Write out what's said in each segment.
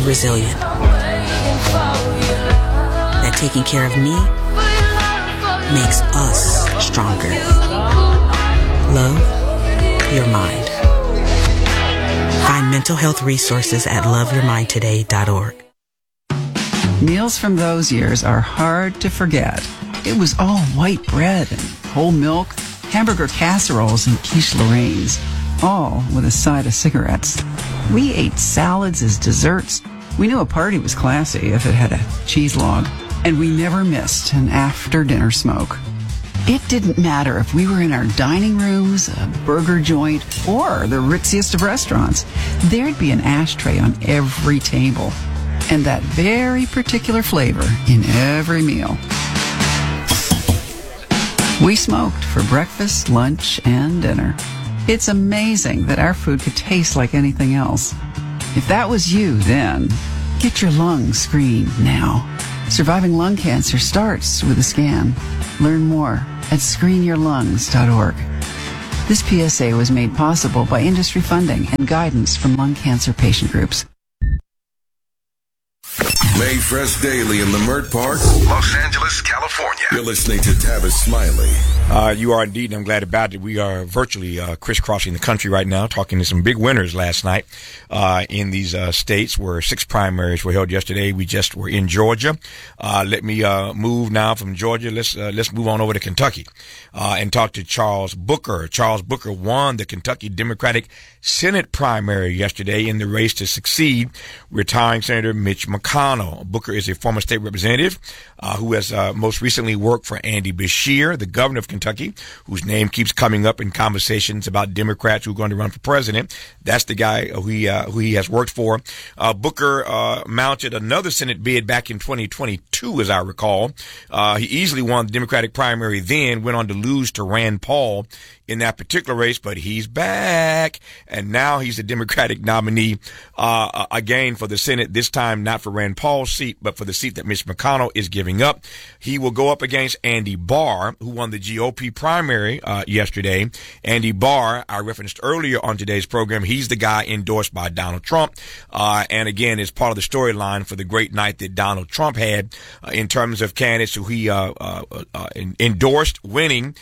and resilient. That taking care of me makes us stronger. Love your mind. Find mental health resources at loveyourmindtoday.org. Meals from those years are hard to forget. It was all white bread and whole milk, hamburger casseroles and quiche Lorraine's, all with a side of cigarettes. We ate salads as desserts. We knew a party was classy if it had a cheese log, and we never missed an after-dinner smoke. It didn't matter if we were in our dining rooms, a burger joint, or the ritziest of restaurants. There'd be an ashtray on every table, and that very particular flavor in every meal. We smoked for breakfast, lunch, and dinner. It's amazing that our food could taste like anything else. If that was you then, get your lungs screened now. Surviving lung cancer starts with a scan. Learn more at screenyourlungs.org. This PSA was made possible by industry funding and guidance from lung cancer patient groups. Made fresh daily in the Mert Park, Los Angeles, California. You're listening to Tavis Smiley. You are indeed, and I'm glad about it. We are virtually crisscrossing the country right now, talking to some big winners last night in these states where 6 primaries were held yesterday. We just were in Georgia. Let me move now from Georgia. Let's move on over to Kentucky and talk to Charles Booker. Charles Booker won the Kentucky Democratic Senate primary yesterday in the race to succeed retiring Senator Mitch McConnell. Booker is a former state representative who has most recently worked for Andy Beshear, the governor of Kentucky, whose name keeps coming up in conversations about Democrats who are going to run for president. That's the guy who he has worked for. Booker mounted another Senate bid back in 2022, as I recall. He easily won the Democratic primary then, went on to lose to Rand Paul in that particular race, but he's back, and now he's the Democratic nominee again for the Senate, this time not for Rand Paul's seat, but for the seat that Mitch McConnell is giving up. He will go up against Andy Barr, who won the GOP primary yesterday. Andy Barr, I referenced earlier on today's program, he's the guy endorsed by Donald Trump, and again is part of the storyline for the great night that Donald Trump had in terms of candidates who he endorsed winning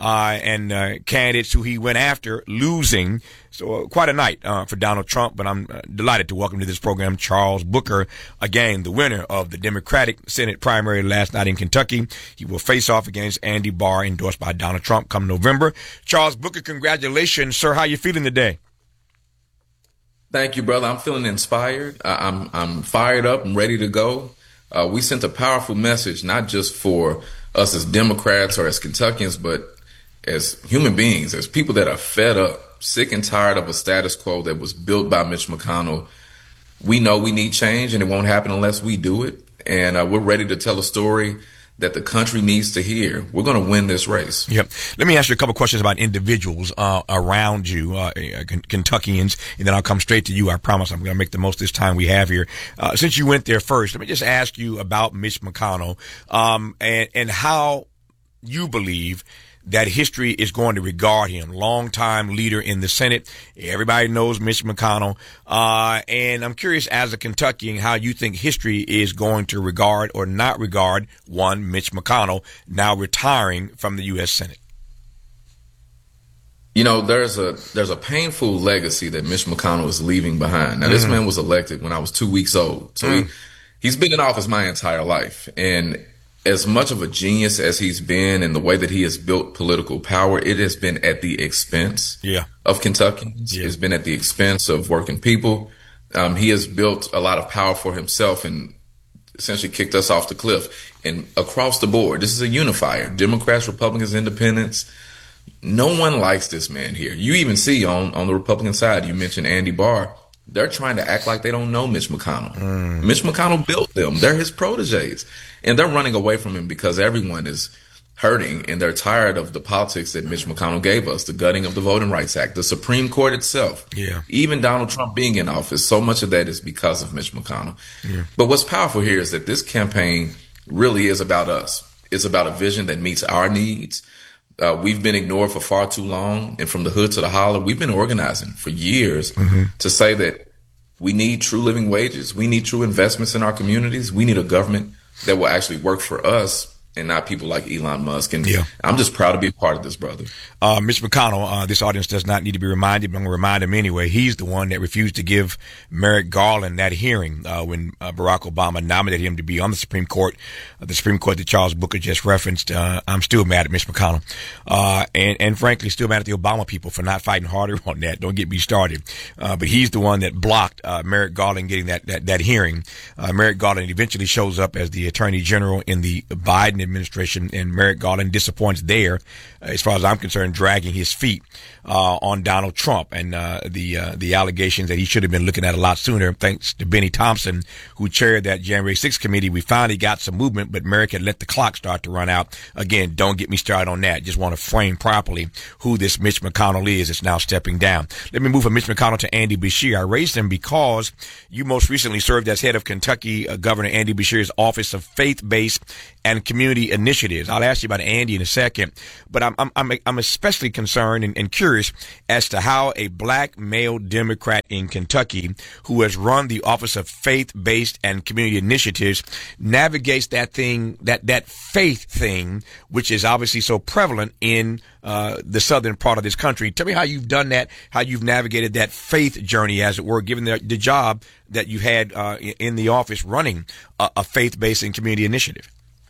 and candidates who he went after losing. So quite a night for Donald Trump, but I'm delighted to welcome to this program Charles Booker, again the winner of the Democratic Senate primary last night in Kentucky. He will face off against Andy Barr, endorsed by Donald Trump, come November. Charles Booker, congratulations, sir. How you feeling today? Thank you, brother. I'm feeling inspired. I'm fired up and ready to go. We sent a powerful message, not just for us as Democrats or as Kentuckians, but as human beings, as people that are fed up, sick and tired of a status quo that was built by Mitch McConnell. We know we need change, and it won't happen unless we do it. And we're ready to tell a story that the country needs to hear. We're going to win this race. Yep. Let me ask you a couple of questions about individuals around you, Kentuckians, and then I'll come straight to you. I promise I'm going to make the most of this time we have here. Since you went there first, let me just ask you about Mitch McConnell and how you believe that history is going to regard him. Longtime leader in the Senate. Everybody knows Mitch McConnell. And I'm curious, as a Kentuckian, how you think history is going to regard or not regard one Mitch McConnell now retiring from the U.S. Senate. You know, there's a painful legacy that Mitch McConnell is leaving behind. Now, this man was elected when I was 2 weeks old. So he's been in office my entire life. And as much of a genius as he's been and the way that he has built political power, it has been at the expense of Kentuckians. It's been at the expense of working people. He has built a lot of power for himself and essentially kicked us off the cliff. And across the board, this is a unifier. Democrats, Republicans, Independents. No one likes this man here. You even see on the Republican side, you mentioned Andy Barr. They're trying to act like they don't know Mitch McConnell. Mitch McConnell built them. They're his proteges. And they're running away from him because everyone is hurting and they're tired of the politics that Mitch McConnell gave us, the gutting of the Voting Rights Act, the Supreme Court itself. Even Donald Trump being in office, so much of that is because of Mitch McConnell. But what's powerful here is that this campaign really is about us. It's about a vision that meets our needs. We've been ignored for far too long. And from the hood to the holler, we've been organizing for years to say that We need true living wages. We need true investments in our communities. We need a government that will actually work for us and not people like Elon Musk. And I'm just proud to be a part of this, brother. Mitch McConnell, this audience does not need to be reminded, but I'm going to remind him anyway. He's the one that refused to give Merrick Garland that hearing when Barack Obama nominated him to be on the Supreme Court that Charles Booker just referenced. I'm still mad at Mitch McConnell. And frankly, still mad at the Obama people for not fighting harder on that. Don't get me started. But he's the one that blocked Merrick Garland getting that hearing. Merrick Garland eventually shows up as the Attorney General in the Biden administration, and Merrick Garland disappoints there, as far as I'm concerned, dragging his feet on Donald Trump and the allegations that he should have been looking at a lot sooner. Thanks to Benny Thompson, who chaired that January 6th committee, we finally got some movement, but Merrick had let the clock start to run out. Again, don't get me started on that. Just want to frame properly who this Mitch McConnell is that's now stepping down. Let me move from Mitch McConnell to Andy Beshear. I raised him because you most recently served as head of Kentucky Governor Andy Beshear's Office of Faith-Based and Community Initiatives. I'll ask you about Andy in a second, but I'm especially concerned and curious as to how a black male Democrat in Kentucky who has run the Office of Faith-Based and Community Initiatives navigates that faith thing, which is obviously so prevalent in the southern part of this country. Tell me how you've done that, how you've navigated that faith journey, as it were, given the job that you had in the office running a faith-based and community initiative.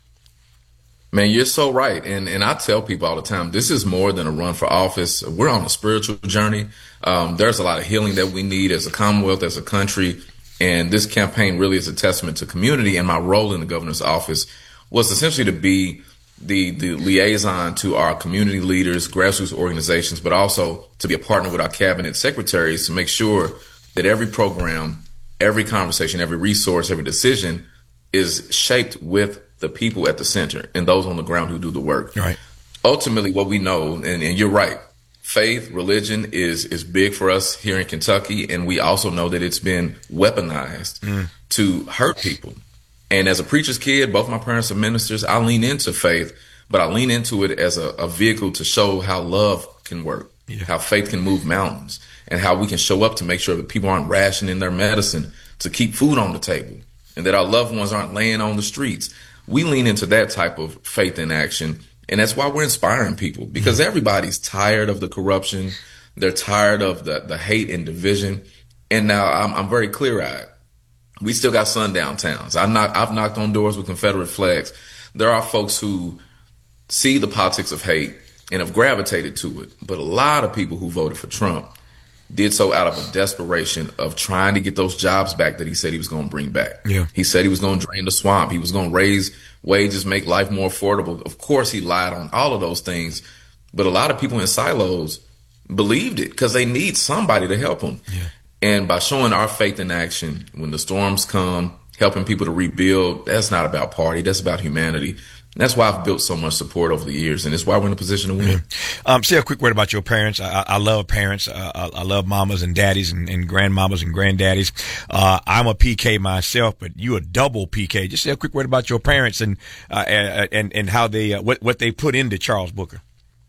Man, you're so right. And I tell people all the time, this is more than a run for office. We're on a spiritual journey. There's a lot of healing that we need as a Commonwealth, as a country. And this campaign really is a testament to community. And my role in the governor's office was essentially to be the liaison to our community leaders, grassroots organizations, but also to be a partner with our cabinet secretaries to make sure that every program, every conversation, every resource, every decision is shaped with the people at the center and those on the ground who do the work. Right. Ultimately, what we know, and you're right, faith, religion is big for us here in Kentucky, and we also know that it's been weaponized to hurt people. And as a preacher's kid, both my parents are ministers. I lean into faith, but I lean into it as a vehicle to show how love can work, how faith can move mountains, and how we can show up to make sure that people aren't rationing their medicine to keep food on the table, and that our loved ones aren't laying on the streets. We lean into that type of faith in action, and that's why we're inspiring people, because everybody's tired of the corruption. They're tired of the hate and division. And now I'm very clear-eyed. We still got sundown towns. I've knocked on doors with Confederate flags. There are folks who see the politics of hate and have gravitated to it. But a lot of people who voted for Trump did so out of a desperation of trying to get those jobs back that he said he was going to bring back. Yeah. He said he was going to drain the swamp. He was going to raise wages, make life more affordable. Of course, he lied on all of those things. But a lot of people in silos believed it because they need somebody to help them. Yeah. And by showing our faith in action, when the storms come, helping people to rebuild, that's not about party. That's about humanity. And that's why I've built so much support over the years, and it's why we're in a position to win. Say a quick word about your parents. I love parents. I love mamas and daddies and grandmamas and granddaddies. I'm a PK myself, but you a double PK. Just say a quick word about your parents and how they what they put into Charles Booker.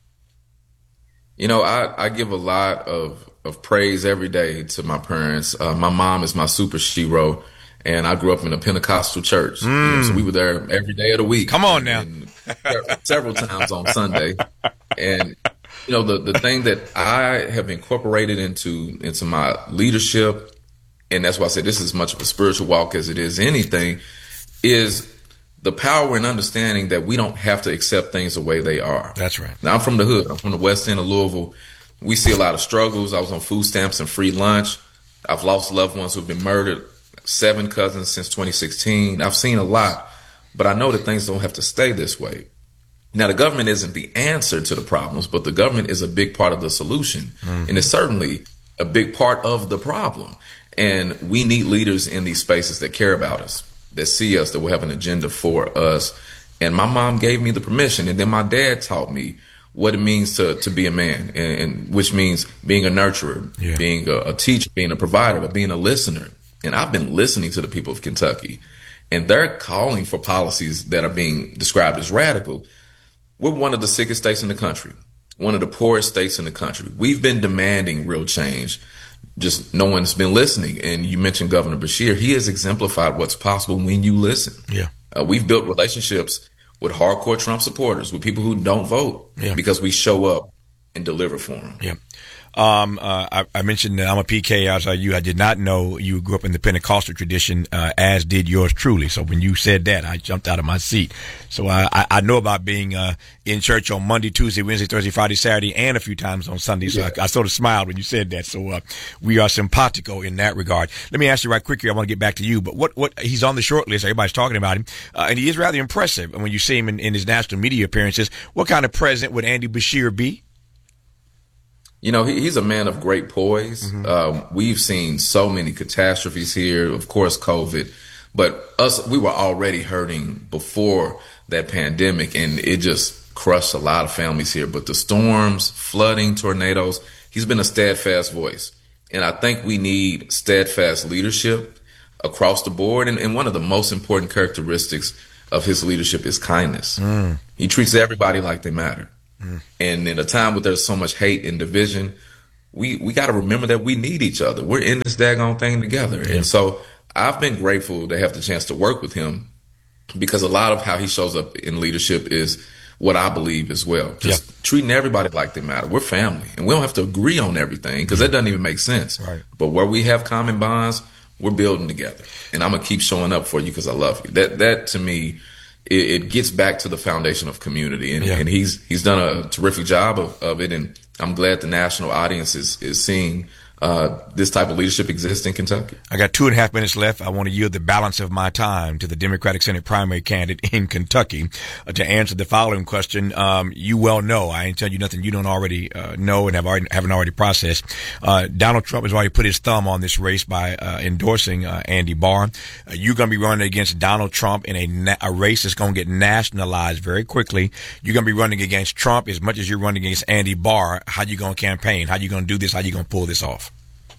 You know, I give a lot of praise every day to my parents. My mom is my super shero. And I grew up in a Pentecostal church, you know, so we were there every day of the week. Come on now. Several times on Sunday. And, you know, the thing that I have incorporated into my leadership, and that's why I say this is as much of a spiritual walk as it is anything, is the power and understanding that we don't have to accept things the way they are. That's right. Now, I'm from the hood. I'm from the west end of Louisville. We see a lot of struggles. I was on food stamps and free lunch. I've lost loved ones who've been murdered. 7 cousins since 2016. I've seen a lot, but I know that things don't have to stay this way. Now, the government isn't the answer to the problems, but the government is a big part of the solution. And it's certainly a big part of the problem. And we need leaders in these spaces that care about us, that see us, that will have an agenda for us. And my mom gave me the permission. And then my dad taught me what it means to be a man, and which means being a nurturer, being a teacher, being a provider, but being a listener. And I've been listening to the people of Kentucky, and they're calling for policies that are being described as radical. We're one of the sickest states in the country, one of the poorest states in the country. We've been demanding real change. just no one's been listening. And you mentioned Governor Beshear. He has exemplified what's possible when you listen. Yeah. We've built relationships with hardcore Trump supporters, with people who don't vote, because we show up and deliver for them. Yeah. I mentioned that I'm a PK, as are you. I did not know you grew up in the Pentecostal tradition, as did yours truly. So when you said that, I jumped out of my seat. So I know about being in church on Monday, Tuesday, Wednesday, Thursday, Friday, Saturday, and a few times on Sunday. So I sort of smiled when you said that. So we are simpatico in that regard. Let me ask you right quickly. I want to get back to you, but what he's on the short list. Everybody's talking about him, and he is rather impressive. And when you see him in his national media appearances, what kind of president would Andy Beshear be? You know, he's a man of great poise. We've seen so many catastrophes here, of course, COVID, but we were already hurting before that pandemic, and it just crushed a lot of families here. But the storms, flooding, tornadoes, he's been a steadfast voice. And I think we need steadfast leadership across the board. And one of the most important characteristics of his leadership is kindness. He treats everybody like they matter. And in a time where there's so much hate and division, we got to remember that we need each other. We're in this daggone thing together. And so I've been grateful to have the chance to work with him, because a lot of how he shows up in leadership is what I believe as well. Just treating everybody like they matter. We're family, and we don't have to agree on everything, because that doesn't even make sense. Right. But where we have common bonds, we're building together. And I'm going to keep showing up for you because I love you. That to me, it gets back to the foundation of community, and he's done a terrific job of it, and I'm glad the national audience is seeing this type of leadership exists in Kentucky. I got 2.5 minutes left. I want to yield the balance of my time to the Democratic Senate primary candidate in Kentucky to answer the following question. You well know, I ain't tell you nothing you don't already know and haven't already processed. Donald Trump has already put his thumb on this race by endorsing Andy Barr. You're going to be running against Donald Trump in a race that's going to get nationalized very quickly. You're going to be running against Trump as much as you're running against Andy Barr. How you going to campaign? How you going to do this? How you going to pull this off?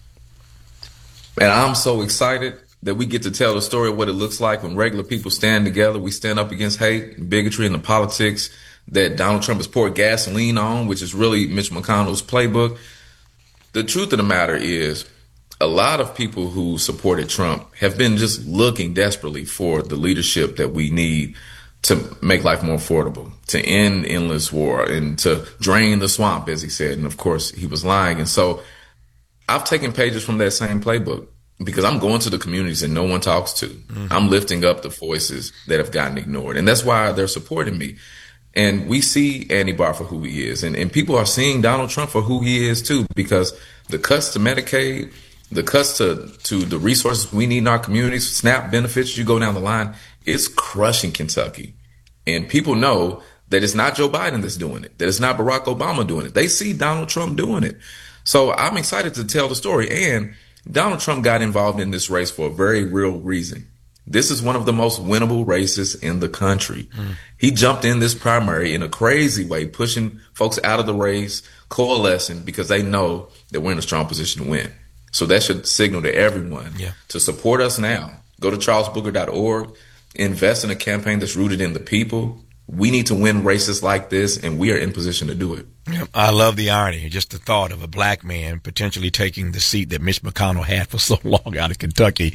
And I'm so excited that we get to tell the story of what it looks like when regular people stand together. We stand up against hate and bigotry and the politics that Donald Trump has poured gasoline on, which is really Mitch McConnell's playbook. The truth of the matter is, a lot of people who supported Trump have been just looking desperately for the leadership that we need to make life more affordable, to end endless war, and to drain the swamp, as he said. And of course, he was lying. And so I've taken pages from that same playbook, because I'm going to the communities that no one talks to. I'm lifting up the voices that have gotten ignored. And that's why they're supporting me. And we see Andy Barr for who he is. And people are seeing Donald Trump for who he is, too, because the cuts to Medicaid, the cuts to the resources we need in our communities, SNAP benefits, you go down the line, it's crushing Kentucky. And people know that it's not Joe Biden that's doing it, that it's not Barack Obama doing it. They see Donald Trump doing it. So I'm excited to tell the story. And Donald Trump got involved in this race for a very real reason. This is one of the most winnable races in the country. He jumped in this primary in a crazy way, pushing folks out of the race, coalescing, because they know that we're in a strong position to win. So that should signal to everyone to support us now. Go to charlesbooker.org, invest in a campaign that's rooted in the people. We need to win races like this, and we are in position to do it. I love the irony, just the thought of a black man potentially taking the seat that Mitch McConnell had for so long out of Kentucky.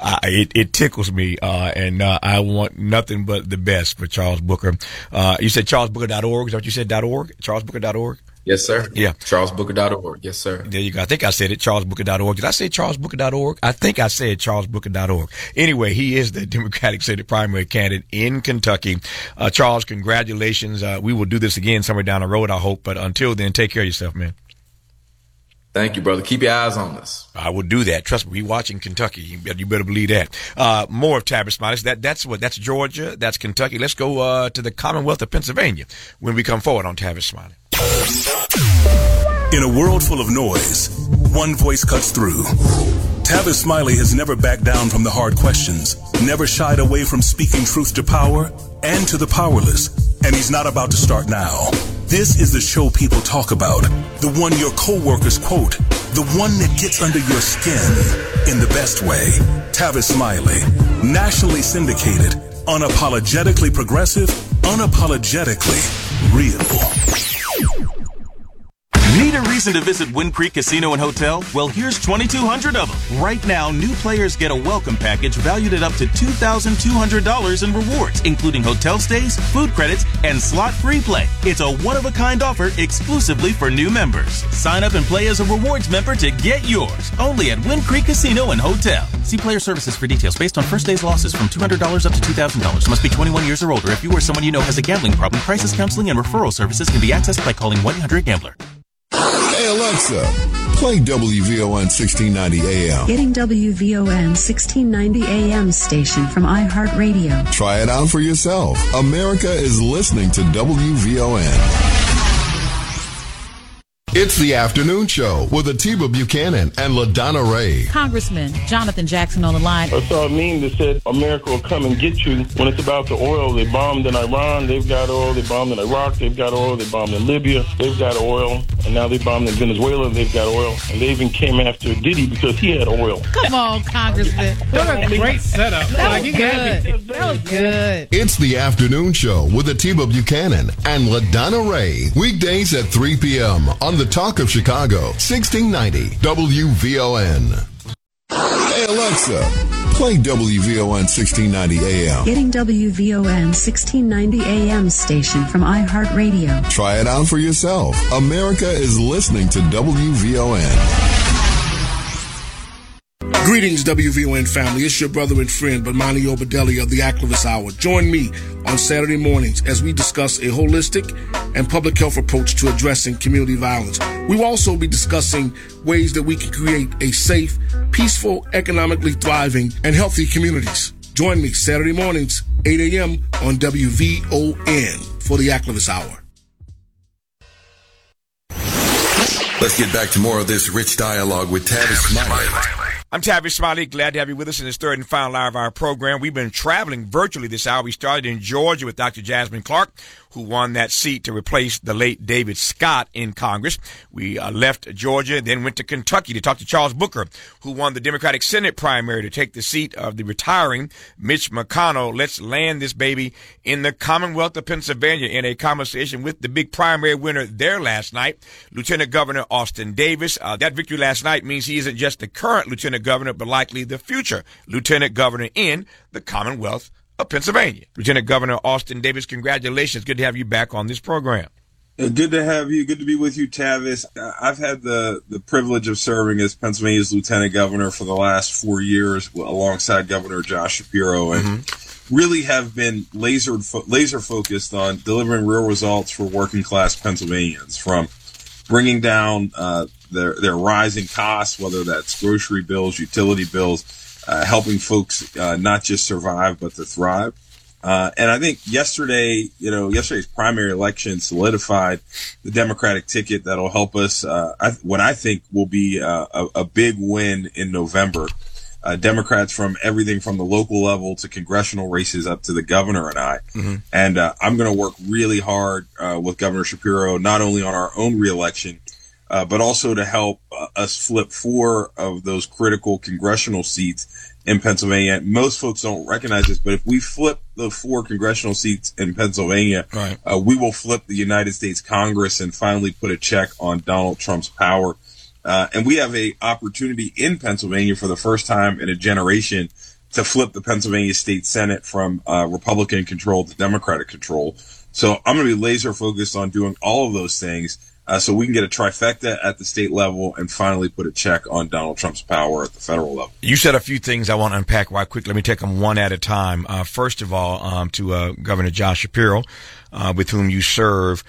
It tickles me, and I want nothing but the best for Charles Booker. You said charlesbooker.org. Is that what you said, .org? charlesbooker.org? Yes, sir. Yeah. charlesbooker.org. Yes, sir. There you go. I think I said it, charlesbooker.org. Did I say charlesbooker.org? I think I said charlesbooker.org. Anyway, he is the Democratic Senate primary candidate in Kentucky. Charles, congratulations. We will do this again somewhere down the road, I hope. But until then, take care of yourself, man. Thank you, brother. Keep your eyes on us. I will do that. Trust me, we watching Kentucky. You better believe that. More of Tavis Smiley. That's Georgia. That's Kentucky. Let's go to the Commonwealth of Pennsylvania when we come forward on Tavis Smiley. In a world full of noise, one voice cuts through. Tavis Smiley has never backed down from the hard questions, never shied away from speaking truth to power and to the powerless, and he's not about to start now. This is the show people talk about, the one your coworkers quote, the one that gets under your skin in the best way. Tavis Smiley, nationally syndicated, unapologetically progressive, unapologetically real. Need a a reason to visit Wind Creek Casino and Hotel? Well, here's 2,200 of them. Right now, new players get a welcome package valued at up to $2,200 in rewards, including hotel stays, food credits, and slot-free play. It's a one-of-a-kind offer exclusively for new members. Sign up and play as a rewards member to get yours. Only at Wind Creek Casino and Hotel. See player services for details based on first day's losses from $200 up to $2,000. Must be 21 years or older. If you or someone you know has a gambling problem, crisis counseling and referral services can be accessed by calling 1-800-GAMBLER. Hey, Alexa, play WVON 1690 AM. Getting WVON 1690 AM station from iHeartRadio. Try it out for yourself. America is listening to WVON. It's the afternoon show with Atiba Buchanan and LaDonna Ray. Congressman Jonathan Jackson on the line. I saw a meme that said America will come and get you. When it's about the oil, they bombed in Iran, they've got oil. They bombed in Iraq, they've got oil. They bombed in Libya, they've got oil. And now they bombed in Venezuela, they've got oil. And they even came after Diddy because he had oil. Come on, Congressman. What a great setup. That was good. That was good. It's the afternoon show with Atiba Buchanan and LaDonna Ray. Weekdays at 3 p.m. on the Talk of Chicago, 1690 WVON. Hey, Alexa, play WVON 1690 AM. Getting WVON 1690 AM station from iHeartRadio. Try it out for yourself. America is listening to WVON. Greetings, WVON family. It's your brother and friend, Bomani Obadeli of the Activist Hour. Join me on Saturday mornings as we discuss a holistic and public health approach to addressing community violence. We will also be discussing ways that we can create a safe, peaceful, economically thriving, and healthy communities. Join me Saturday mornings, 8 a.m. on WVON for the Activist Hour. Let's get back to more of this rich dialogue with Tavis Smiley. I'm Tavis Smiley. Glad to have you with us in this third and final hour of our program. We've been traveling virtually this hour. We started in Georgia with Dr. Jasmine Clark, who won that seat to replace the late David Scott in Congress. We left Georgia, then went to Kentucky to talk to Charles Booker, who won the Democratic Senate primary to take the seat of the retiring Mitch McConnell. Let's land this baby in the Commonwealth of Pennsylvania in a conversation with the big primary winner there last night, Lieutenant Governor Austin Davis. That victory last night means he isn't just the current Lieutenant Governor, but likely the future Lieutenant Governor in the Commonwealth of Pennsylvania. Lieutenant Governor Austin Davis, congratulations. Good to have you back on this program. Good to have you. Good to be with you, Tavis. I've had the privilege of serving as Pennsylvania's Lieutenant Governor for the last 4 years alongside Governor Josh Shapiro, and really have been laser focused on delivering real results for working class Pennsylvanians, from bringing down their rising costs, whether that's grocery bills, utility bills, helping folks not just survive but to thrive. And I think yesterday's primary election solidified the Democratic ticket that'll help us. What I think will be a big win in November. Democrats from everything from the local level to congressional races up to the governor and I. And I'm going to work really hard with Governor Shapiro, not only on our own reelection, but also to help us flip 4 of those critical congressional seats in Pennsylvania. Most folks don't recognize this, but if we flip the 4 congressional seats in Pennsylvania, we will flip the United States Congress and finally put a check on Donald Trump's power. And we have a opportunity in Pennsylvania for the first time in a generation to flip the Pennsylvania State Senate from Republican control to Democratic control. So I'm going to be laser focused on doing all of those things so we can get a trifecta at the state level and finally put a check on Donald Trump's power at the federal level. You said a few things I want to unpack right quick. Let me take them one at a time. First of all, to Governor Josh Shapiro, with whom you serve.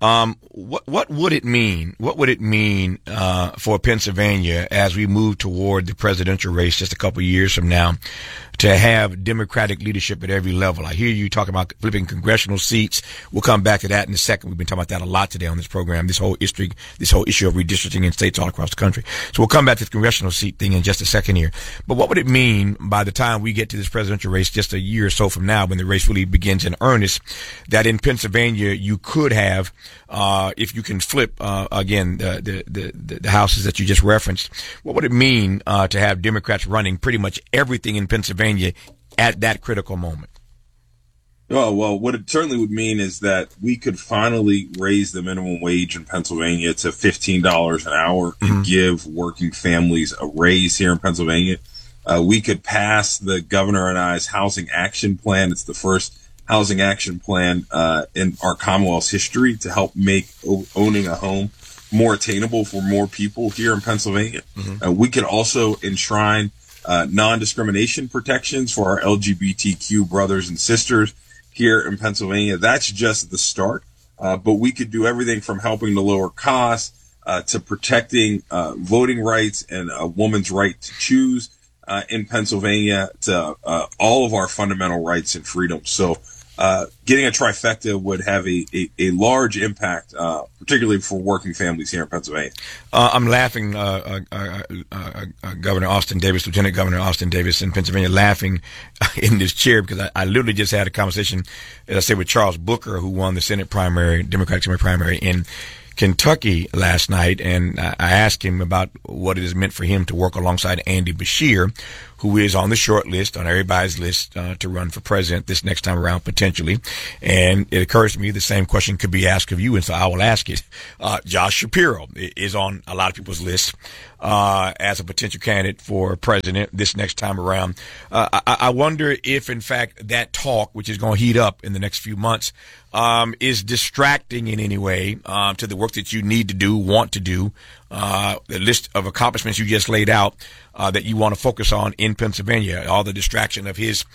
What would it mean? What would it mean for Pennsylvania as we move toward the presidential race just a couple of years from now to have Democratic leadership at every level? I hear you talking about flipping congressional seats. We'll come back to that in a second. We've been talking about that a lot today on this program, this whole issue of redistricting in states all across the country. So we'll come back to the congressional seat thing in just a second here. But what would it mean by the time we get to this presidential race just a year or so from now, when the race really begins in earnest, that in Pennsylvania you could have, if you can flip again the houses that you just referenced, what would it mean to have Democrats running pretty much everything in Pennsylvania at that critical moment? Oh, well, what it certainly would mean is that we could finally raise the minimum wage in Pennsylvania to $15 an hour and give working families a raise here in Pennsylvania. We could pass the governor and I's housing action plan. It's the first housing action plan in our Commonwealth's history to help make owning a home more attainable for more people here in Pennsylvania. We could also enshrine non-discrimination protections for our LGBTQ brothers and sisters here in Pennsylvania. That's just the start. But we could do everything from helping to lower costs to protecting voting rights and a woman's right to choose in Pennsylvania to all of our fundamental rights and freedoms. So getting a trifecta would have a large impact, particularly for working families here in Pennsylvania. I'm laughing, Governor Austin Davis, Lieutenant Governor Austin Davis in Pennsylvania, laughing in this chair because I literally just had a conversation, as I said, with Charles Booker, who won the Senate primary, Democratic Senate primary in Kentucky last night, and I asked him about what it has meant for him to work alongside Andy Beshear, who is on the short list, on everybody's list, to run for president this next time around, potentially. And it occurs to me the same question could be asked of you, and so I will ask it. Josh Shapiro is on a lot of people's list as a potential candidate for president this next time around. I wonder if, in fact, that talk, which is going to heat up in the next few months, is distracting in any way to the work that you need to do, want to do, the list of accomplishments you just laid out that you want to focus on in Pennsylvania, all the distraction of his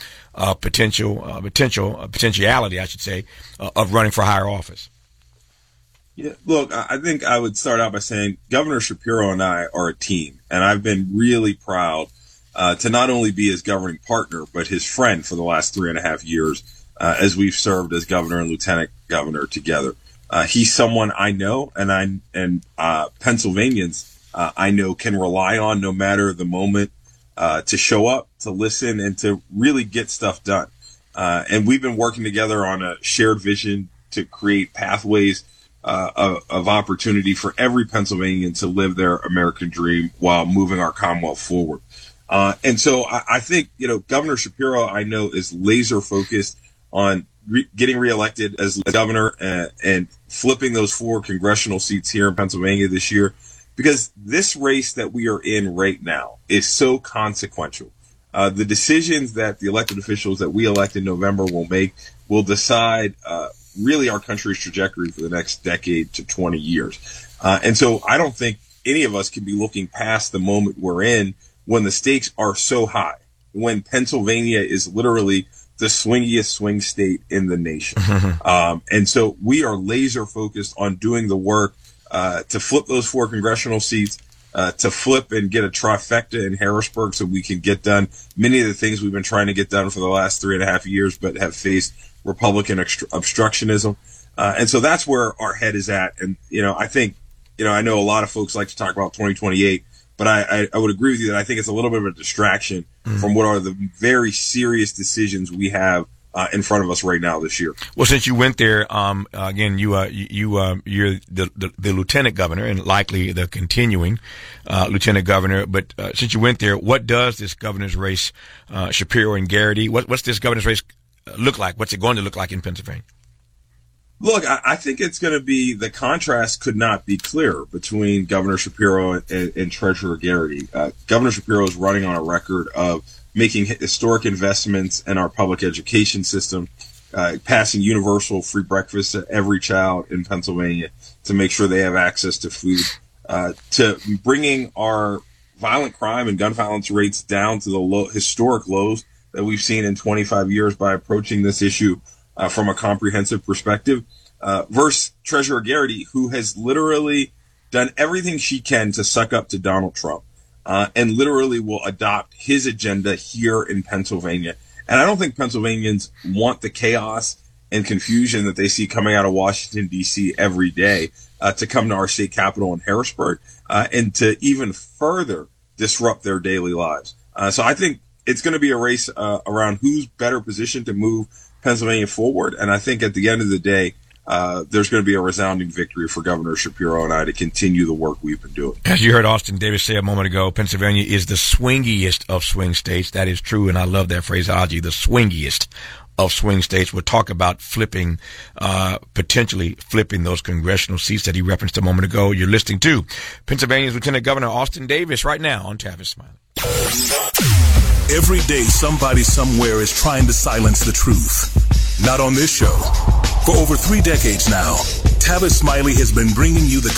potentiality, I should say, of running for higher office. Yeah, look, I think I would start out by saying Governor Shapiro and I are a team, and I've been really proud to not only be his governing partner, but his friend for the last 3.5 years as we've served as governor and lieutenant governor together. He's someone I know, and Pennsylvanians I know can rely on no matter the moment to show up, to listen, and to really get stuff done. And we've been working together on a shared vision to create pathways of opportunity for every Pennsylvanian to live their American dream while moving our Commonwealth forward. And so I think, Governor Shapiro, I know, is laser focused on getting reelected as governor and flipping those 4 congressional seats here in Pennsylvania this year, because this race that we are in right now is so consequential. The decisions that the elected officials that we elect in November will make will decide really our country's trajectory for the next decade to 20 years. And so I don't think any of us can be looking past the moment we're in when the stakes are so high, when Pennsylvania is literally the swingiest swing state in the nation. And so we are laser focused on doing the work to flip those 4 congressional seats, to flip and get a trifecta in Harrisburg so we can get done many of the things we've been trying to get done for the last 3.5 years, but have faced Republican obstructionism. And so that's where our head is at. And, I think, I know a lot of folks like to talk about 2028, but I would agree with you that I think it's a little bit of a distraction from what are the very serious decisions we have in front of us right now this year. Well, since you went there, again, you're the lieutenant governor and likely the continuing lieutenant governor. But since you went there, what does this governor's race, Shapiro and Garrity, what's this governor's race look like? What's it going to look like in Pennsylvania? Look, I think it's going to be, the contrast could not be clearer between Governor Shapiro and Treasurer Garrity. Governor Shapiro is running on a record of making historic investments in our public education system, passing universal free breakfast to every child in Pennsylvania to make sure they have access to food, to bringing our violent crime and gun violence rates down to the historic lows that we've seen in 25 years by approaching this issue from a comprehensive perspective, versus Treasurer Garrity, who has literally done everything she can to suck up to Donald Trump, and literally will adopt his agenda here in Pennsylvania. And I don't think Pennsylvanians want the chaos and confusion that they see coming out of Washington, D.C. every day to come to our state capital in Harrisburg and to even further disrupt their daily lives. So I think it's going to be a race around who's better positioned to move Pennsylvania forward. And I think at the end of the day, there's going to be a resounding victory for Governor Shapiro and I to continue the work we've been doing. As you heard Austin Davis say a moment ago, Pennsylvania is the swingiest of swing states. That is true, and I love that phraseology, the swingiest of swing states. We'll talk about potentially flipping those congressional seats that he referenced a moment ago. You're listening to Pennsylvania's Lieutenant Governor Austin Davis right now on Tavis Smiley. Every day, somebody somewhere is trying to silence the truth. Not on this show. For over 3 decades now, Tavis Smiley has been bringing you the